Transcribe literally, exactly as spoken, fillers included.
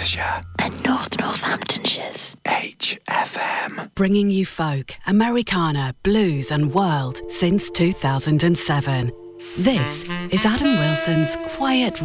Worcestershire. And North Northamptonshire's H F M. Bringing you folk, Americana, blues and world since two thousand seven. This is Adam Wilson's Quiet